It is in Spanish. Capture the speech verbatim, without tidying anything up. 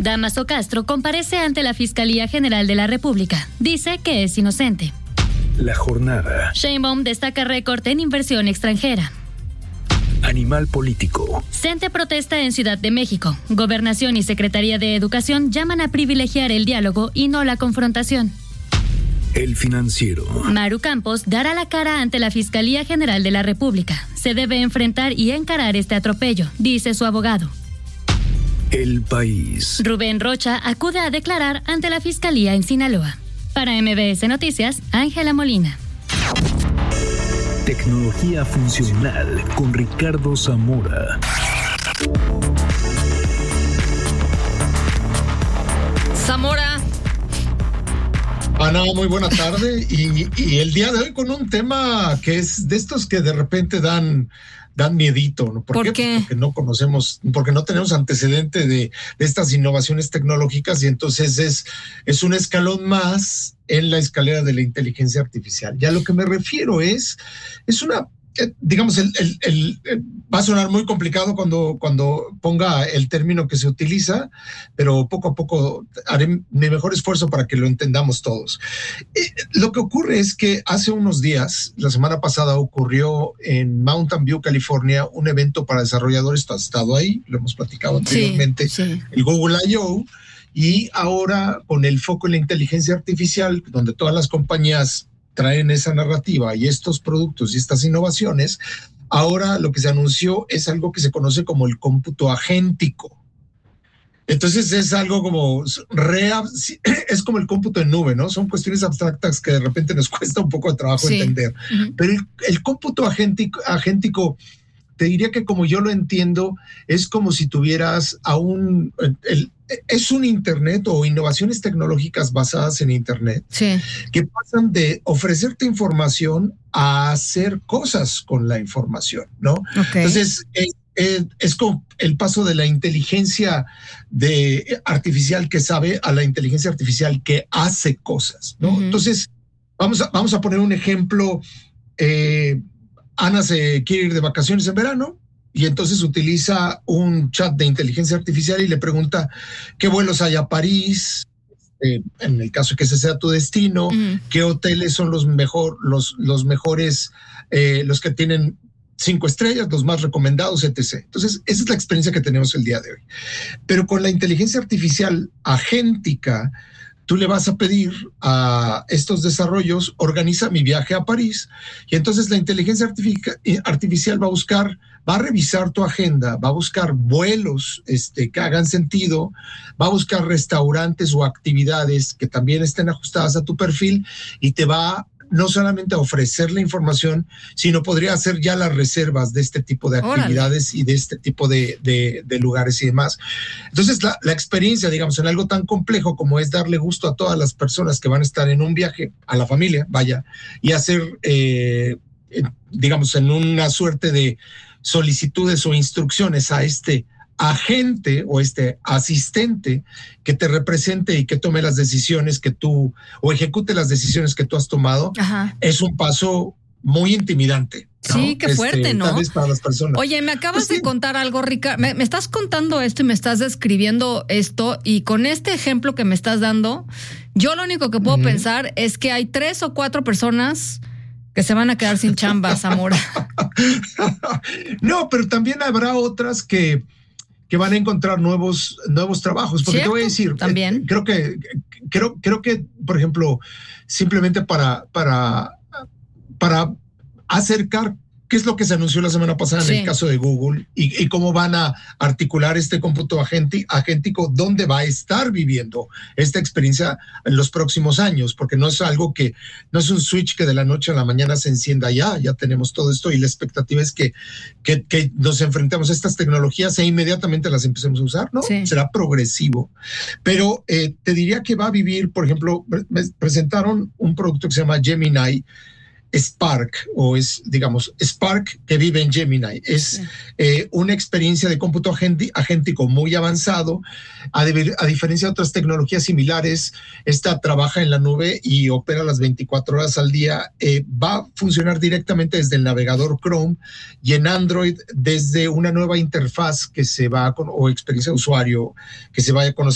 Dámaso Castro comparece ante la Fiscalía General de la República. Dice que es inocente. La jornada. Sheinbaum destaca récord en inversión extranjera. Animal político. CENTE protesta en Ciudad de México. Gobernación y Secretaría de Educación llaman a privilegiar el diálogo y no la confrontación. El Financiero. Maru Campos dará la cara ante la Fiscalía General de la República. Se debe enfrentar y encarar este atropello, dice su abogado. El País. Rubén Rocha acude a declarar ante la Fiscalía en Sinaloa. Para M B S Noticias, Ángela Molina. Tecnología funcional con Ricardo Zamora. Zamora. Ana, muy buena tarde. Y, y el día de hoy con un tema que es de estos que de repente dan, dan miedito, ¿no? ¿Por, ¿Por qué? qué? Pues porque no conocemos, porque no tenemos antecedente de, de estas innovaciones tecnológicas y entonces es, es un escalón más en la escalera de la inteligencia artificial. Ya lo que me refiero es, es una, eh, digamos, el, el, el, el, va a sonar muy complicado cuando, cuando ponga el término que se utiliza, pero poco a poco haré mi mejor esfuerzo para que lo entendamos todos. Eh, lo que ocurre es que hace unos días, la semana pasada, ocurrió en Mountain View, California, un evento para desarrolladores. Has estado ahí, lo hemos platicado anteriormente, sí, sí. El Google I O. Y ahora con el foco en la inteligencia artificial, donde todas las compañías traen esa narrativa y estos productos y estas innovaciones, ahora lo que se anunció es algo que se conoce como el cómputo agéntico. Entonces es algo como, es como el cómputo en nube, ¿no? Son cuestiones abstractas que de repente nos cuesta un poco de trabajo sí. entender. Uh-huh. Pero el, el cómputo agéntico, agéntico te diría que como yo lo entiendo, es como si tuvieras a un, el, es un Internet o innovaciones tecnológicas basadas en Internet sí. que pasan de ofrecerte información a hacer cosas con la información, ¿no? Okay. Entonces, es, es, es como el paso de la inteligencia de, artificial que sabe a la inteligencia artificial que hace cosas, ¿no? Uh-huh. Entonces, vamos a, vamos a poner un ejemplo. eh, Ana se quiere ir de vacaciones en verano y entonces utiliza un chat de inteligencia artificial y le pregunta qué vuelos hay a París, eh, en el caso de que ese sea tu destino, mm. qué hoteles son los, mejor, los, los mejores, eh, los que tienen cinco estrellas, los más recomendados, etcétera. Entonces, esa es la experiencia que tenemos el día de hoy. Pero con la inteligencia artificial agéntica, tú le vas a pedir a estos desarrollos, organiza mi viaje a París, y entonces la inteligencia artificial va a buscar, va a revisar tu agenda, va a buscar vuelos este, que hagan sentido, va a buscar restaurantes o actividades que también estén ajustadas a tu perfil y te va a no solamente a ofrecer la información, sino podría hacer ya las reservas de este tipo de actividades Órale. y de este tipo de, de, de lugares y demás. Entonces, la, la experiencia, digamos, en algo tan complejo como es darle gusto a todas las personas que van a estar en un viaje, a la familia, vaya, y hacer, eh, digamos, en una suerte de solicitudes o instrucciones a este agente o este asistente que te represente y que tome las decisiones que tú, o ejecute las decisiones que tú has tomado, Ajá. es un paso muy intimidante. ¿no? Sí, qué fuerte, este, ¿no? Tal vez para las personas. Oye, me acabas pues, de sí. contar algo, Ricardo. Me, me estás contando esto y me estás describiendo esto, y con este ejemplo que me estás dando, yo lo único que puedo uh-huh. pensar es que hay tres o cuatro personas que se van a quedar sin chamba, Zamora. No, pero también habrá otras que que van a encontrar nuevos, nuevos trabajos. Porque ¿Cierto? Te voy a decir, también. Eh, creo que, creo, creo que, por ejemplo, simplemente para, para, para acercar qué es lo que se anunció la semana pasada sí. en el caso de Google y, y cómo van a articular este cómputo agenti, agéntico, dónde va a estar viviendo esta experiencia en los próximos años, porque no es algo que, no es un switch que de la noche a la mañana se encienda ya, ya tenemos todo esto y la expectativa es que, que, que nos enfrentemos a estas tecnologías e inmediatamente las empecemos a usar, ¿no? Sí. Será progresivo. Pero eh, te diría que va a vivir, por ejemplo, me presentaron un producto que se llama Gemini Spark, o es, digamos, Spark que vive en Gemini. Es sí. eh, una experiencia de cómputo agéntico muy avanzado. A, de, a diferencia de otras tecnologías similares, esta trabaja en la nube y opera las veinticuatro horas al día. Eh, va a funcionar directamente desde el navegador Chrome y en Android desde una nueva interfaz que se va a, o experiencia de usuario que se vaya a conocer